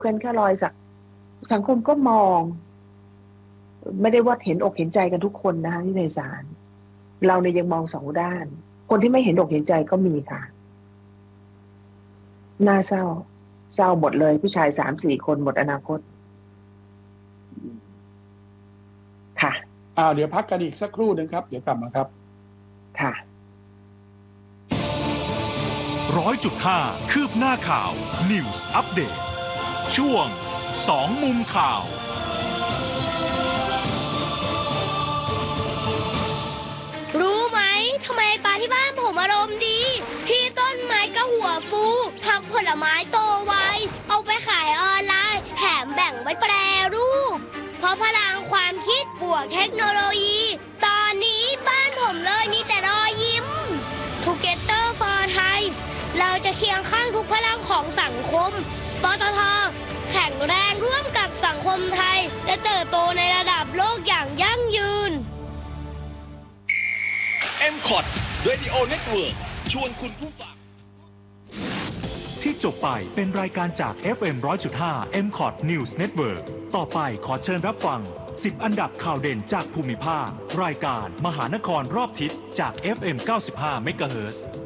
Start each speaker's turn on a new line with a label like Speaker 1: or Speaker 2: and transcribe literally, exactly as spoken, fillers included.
Speaker 1: เพื่อนแค่รอยสักสังคมก็มองไม่ได้ว่าเห็นอกเห็นใจกันทุกคนนะคะที่ในศาลเราเนี่ยยังมองสองด้านคนที่ไม่เห็นอกเห็นใจก็มีค่ะน่าเศร้าเศร้าหมดเลยผู้ชายสามสี่คนหมดอนาคตค่ะ
Speaker 2: อ่าเดี๋ยวพักกันอีกสักครู่นึงครับเดี๋ยวกลับมาครับ
Speaker 1: ค่ะ
Speaker 3: ร้อยจุดห้าคืบหน้าข่าว News Update ช่วงสองมุมข่าว
Speaker 4: รู้ไหมทำไมปลาที่บ้านผมอารมณ์ดีพี่ต้นไม้ก็หัวฟูผักผลไม้โตไวเอาไปขายออนไลน์แถมแบ่งไว้แปรรูปเพราะพลังความคิดบวกเทคโนโลยีตอนนี้บ้านผมเลยมีแต่รอยยิ้ม Together for Thai เราจะเคียงข้างทุกพลังของสังคมปตท.แข็งแรงร่วมกับสังคมไทยและเติบโตในระดับโลกอย่างยั่งยืน
Speaker 5: เอ็ม คอท Radio Network ชวนคุณผู้ฟัง
Speaker 3: ที่จบไปเป็นรายการจาก เอฟ เอ็ม หนึ่งร้อยจุดห้า เอ็ม คอท News Network ต่อไปขอเชิญรับฟังสิบอันดับข่าวเด่นจากภูมิภาครายการมหานครรอบทิศจาก เอฟ เอ็ม เก้าสิบห้า เมกะเฮิรตซ์